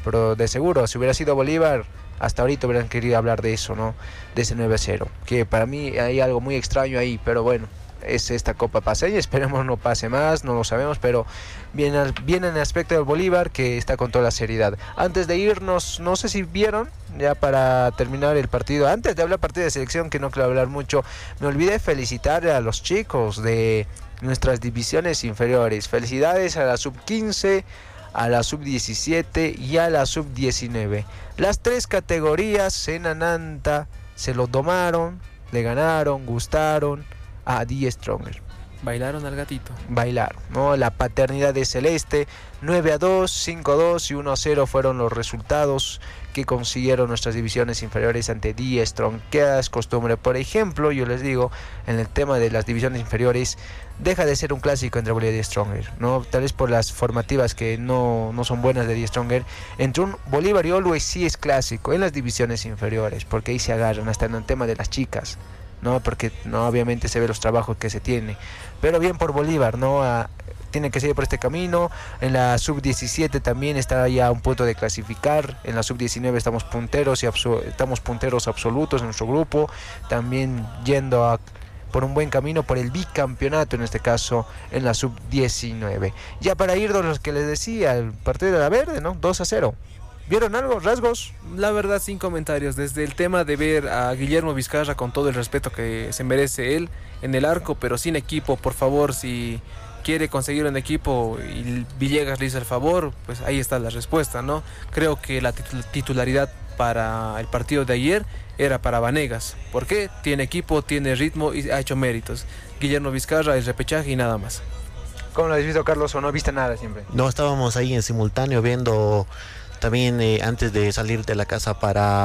pero de seguro, si hubiera sido Bolívar, hasta ahorita hubieran querido hablar de eso, ¿no? De ese 9-0, que para mí hay algo muy extraño ahí, pero bueno, es esta Copa Paceña, esperemos no pase más, no lo sabemos, pero viene en el aspecto del Bolívar, que está con toda la seriedad. Antes de irnos, no sé si vieron, ya para terminar el partido, antes de hablar partido de selección, que no quiero hablar mucho, me olvidé felicitar a los chicos de nuestras divisiones inferiores. Felicidades a la sub-15, a la sub-17 y a la sub-19. Las tres categorías en Ananta se lo tomaron, le ganaron, gustaron a Die Stronger. Bailaron al gatito. Bailaron, ¿no? La paternidad de Celeste, 9-2, 5-2 y 1-0 fueron los resultados que consiguieron nuestras divisiones inferiores ante Die Strong. Que es costumbre, por ejemplo, yo les digo, en el tema de las divisiones inferiores, deja de ser un clásico entre Bolívar y Die Stronger, ¿no? Tal vez por las formativas que no son buenas de Die Stronger. Entre un Bolívar y Always sí es clásico en las divisiones inferiores, porque ahí se agarran, hasta en el tema de las chicas, ¿no? Porque no, obviamente se ve los trabajos que se tiene, pero bien por Bolívar, ¿no? Tiene que seguir por este camino. En la sub-17 también está ya a un punto de clasificar. En la sub-19 estamos punteros estamos punteros absolutos en nuestro grupo, también yendo por un buen camino por el bicampeonato, en este caso en la sub-19. Ya para ir de los que les decía, el partido de la Verde, ¿no? 2-0. ¿Vieron algo? ¿Rasgos? La verdad, sin comentarios. Desde el tema de ver a Guillermo Vizcarra, con todo el respeto que se merece él, en el arco, pero sin equipo, por favor, si quiere conseguir un equipo y Villegas le hizo el favor, pues ahí está la respuesta, ¿no? Creo que la titularidad para el partido de ayer era para Vanegas. ¿Por qué? Tiene equipo, tiene ritmo y ha hecho méritos. Guillermo Vizcarra, el repechaje y nada más. ¿Cómo lo has visto, Carlos, o no viste nada siempre? No, estábamos ahí en simultáneo viendo también antes de salir de la casa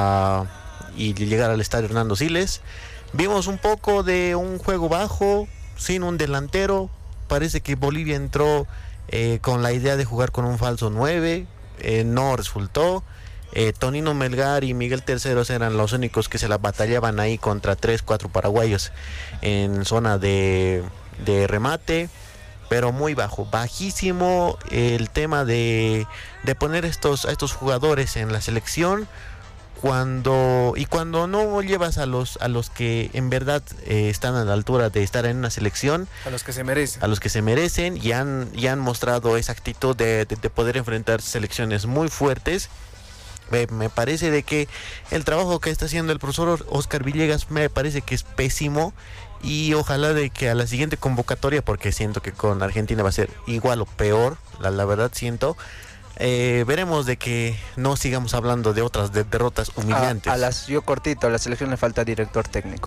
y llegar al estadio Hernando Siles. Vimos un poco de un juego bajo, sin un delantero. Parece que Bolivia entró con la idea de jugar con un falso 9, no resultó. Tonino Melgar y Miguel Terceros eran los únicos que se la batallaban ahí contra 3-4 paraguayos en zona de remate, pero muy bajísimo el tema de poner a estos jugadores en la selección cuando no llevas a los que en verdad están a la altura de estar en una selección, a los que se merecen y han mostrado esa actitud de poder enfrentar selecciones muy fuertes. Me parece de que el trabajo que está haciendo el profesor Oscar Villegas me parece que es pésimo, y ojalá de que a la siguiente convocatoria, porque siento que con Argentina va a ser igual o peor, la verdad siento, veremos de que no sigamos hablando de otras derrotas humillantes. A la selección le falta director técnico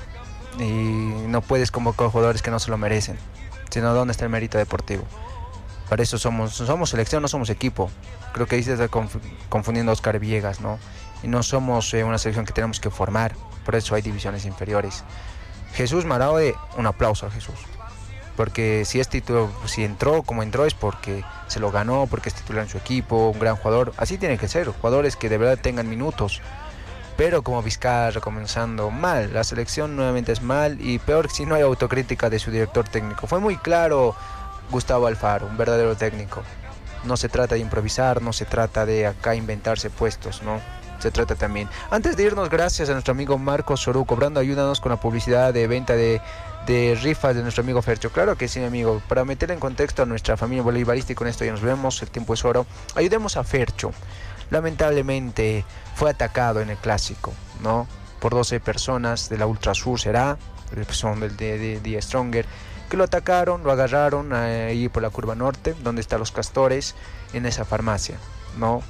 y no puedes convocar jugadores que no se lo merecen, sino ¿dónde está el mérito deportivo? Para eso somos selección, no somos equipo. Creo que ahí se está confundiendo a Oscar Villegas, ¿no? Y no somos una selección que tenemos que formar, por eso hay divisiones inferiores. Jesús Maraude, un aplauso a Jesús, porque si entró como entró es porque se lo ganó, porque es titular en su equipo, un gran jugador. Así tiene que ser, jugadores que de verdad tengan minutos. Pero como Vizcarra comenzando mal, la selección nuevamente es mal, y peor si no hay autocrítica de su director técnico. Fue muy claro Gustavo Alfaro, un verdadero técnico. No se trata de improvisar, no se trata de acá inventarse puestos, ¿no? Se trata también. Antes de irnos, gracias a nuestro amigo Marcos Sorú, cobrando, ayúdanos con la publicidad de venta de rifas de nuestro amigo Fercho. Claro que sí, mi amigo, para meter en contexto a nuestra familia bolivarista, y con esto ya nos vemos, el tiempo es oro. Ayudemos a Fercho. Lamentablemente fue atacado en el clásico, ¿no? Por 12 personas de la Ultra Sur, son de Die Stronger, que lo atacaron, lo agarraron ahí por la curva norte, donde están los castores, en esa farmacia, ¿no?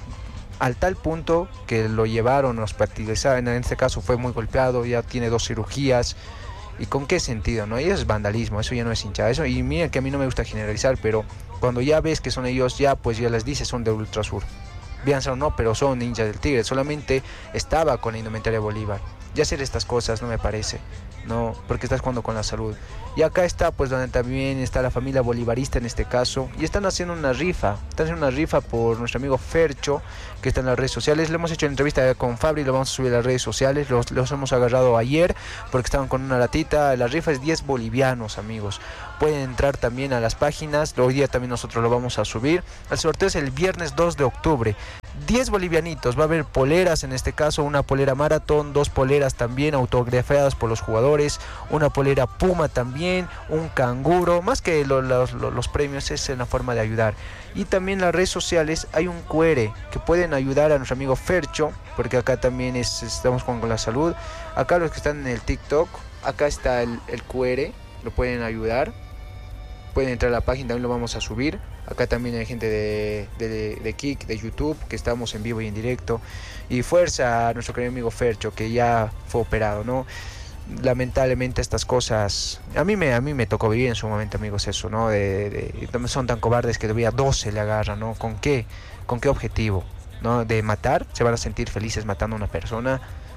Al tal punto que lo llevaron hospitalizaron, en este caso fue muy golpeado, ya tiene 2 cirugías. ¿Y con qué sentido, no? Y eso es vandalismo, eso ya no es hinchada. Eso, y mira que a mí no me gusta generalizar, pero cuando ya ves que son ellos, ya pues ya les dices son de Ultrasur. Bien o no, pero son hinchas del Tigre, solamente estaba con la indumentaria de Bolívar. Ya hacer estas cosas no me parece, no, porque estás jugando con la salud. Y acá está, pues, donde también está la familia bolivarista en este caso, y están haciendo una rifa por nuestro amigo Fercho, que está en las redes sociales. Le hemos hecho una entrevista con Fabri, lo vamos a subir a las redes sociales, los hemos agarrado ayer, porque estaban con una latita. La rifa es 10 bolivianos, amigos. Pueden entrar también a las páginas, hoy día también nosotros lo vamos a subir. El sorteo es el viernes 2 de octubre. 10 bolivianitos, va a haber poleras, en este caso una polera maratón, 2 poleras también autografiadas por los jugadores, una polera Puma también, un canguro, más que los premios es en la forma de ayudar. Y también en las redes sociales hay un QR que pueden ayudar a nuestro amigo Fercho, porque acá también estamos con la salud. Acá los que están en el TikTok, acá está el QR, lo pueden ayudar. Pueden entrar a la página, también lo vamos a subir. Acá también hay gente de Kik, de YouTube, que estamos en vivo y en directo. Y fuerza a nuestro querido amigo Fercho, que ya fue operado, ¿no? Lamentablemente estas cosas, a mí me tocó vivir en su momento, amigos, eso, ¿no? Son tan cobardes que todavía 12 le agarran, ¿no? ¿Con qué objetivo? ¿No? De matar, se van a sentir felices matando a una persona.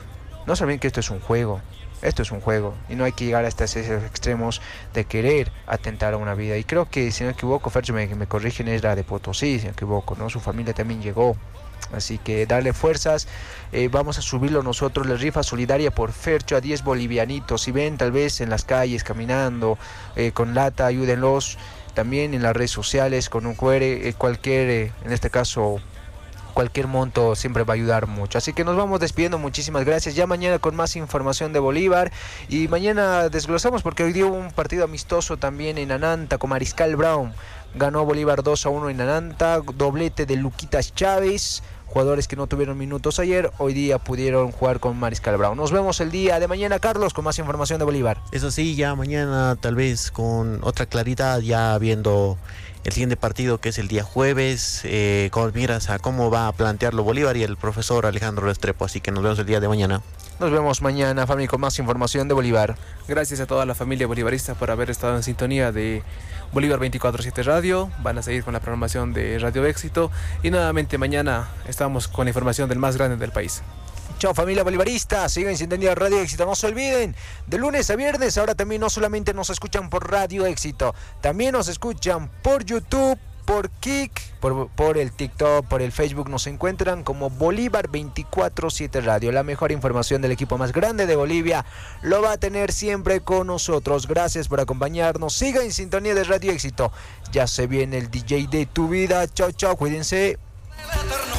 No saben que esto es un juego. Esto es un juego y no hay que llegar hasta esos extremos de querer atentar a una vida. Y creo que, si no me equivoco, Fercho me corrigen, era de Potosí, si no me equivoco, ¿no? Su familia también llegó. Así que darle fuerzas. Vamos a subirlo nosotros, la rifa solidaria por Fercho a 10 bolivianitos. Si ven tal vez en las calles caminando con lata, ayúdenlos. También en las redes sociales con un QR, cualquier, en este caso, cualquier monto siempre va a ayudar mucho. Así que nos vamos despidiendo, muchísimas gracias. Ya mañana con más información de Bolívar. Y mañana desglosamos porque hoy dio un partido amistoso también en Ananta con Mariscal Brown. Ganó Bolívar 2-1 en Ananta, doblete de Luquitas Chávez. Jugadores que no tuvieron minutos ayer, hoy día pudieron jugar con Mariscal Brown. Nos vemos el día de mañana, Carlos, con más información de Bolívar. Eso sí, ya mañana tal vez con otra claridad, ya viendo el siguiente partido, que es el día jueves, con miras a cómo va a plantearlo Bolívar y el profesor Alejandro Restrepo. Así que nos vemos el día de mañana. Nos vemos mañana, familia, con más información de Bolívar. Gracias a toda la familia bolivarista por haber estado en sintonía de Bolívar 24/7 Radio. Van a seguir con la programación de Radio Éxito. Y nuevamente mañana estamos con la información del más grande del país. Chao, familia bolivarista, sigan en sintonía de Radio Éxito. No se olviden, de lunes a viernes ahora también no solamente nos escuchan por Radio Éxito, también nos escuchan por YouTube, por Kik, por el TikTok, por el Facebook. Nos encuentran como Bolívar 24/7 Radio. La mejor información del equipo más grande de Bolivia lo va a tener siempre con nosotros. Gracias por acompañarnos. Siga en sintonía de Radio Éxito. Ya se viene el DJ de tu vida. Chao, chao, cuídense.